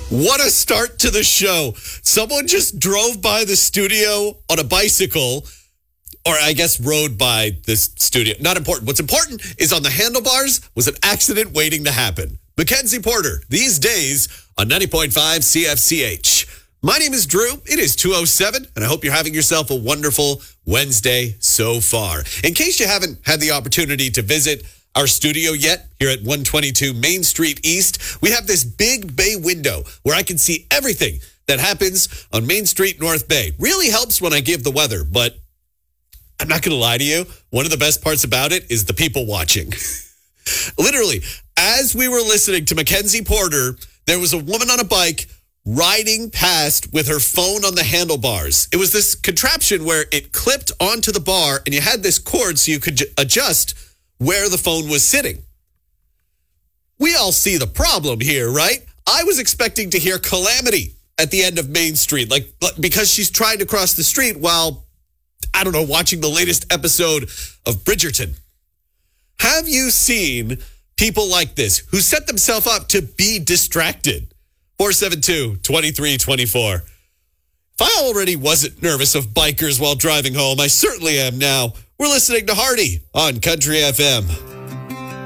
What a start to the show. Someone just drove by the studio on a bicycle, or I guess rode by this studio. Not important. What's important is on the handlebars was an accident waiting to happen. Mackenzie Porter, these days on 90.5 CFCH. My name is Drew. It is 2:07, and I hope you're having yourself a wonderful Wednesday so far. In case you haven't had the opportunity to visit our studio yet, here at 122 Main Street East, we have this big bay window where I can see everything that happens on Main Street North Bay. Really helps when I give the weather, but I'm not going to lie to you. One of the best parts about it is the people watching. Literally, as we were listening to Mackenzie Porter, there was a woman on a bike riding past with her phone on the handlebars. It was this contraption where it clipped onto the bar and you had this cord so you could adjust where the phone was sitting. We all see the problem here, right? I was expecting to hear Calamity at the end of Main Street, like because she's trying to cross the street while, I don't know, watching the latest episode of Bridgerton. Have you seen people like this who set themselves up to be distracted? 472-2324. If I already wasn't nervous of bikers while driving home, I certainly am now. We're listening to Hardy on Country FM.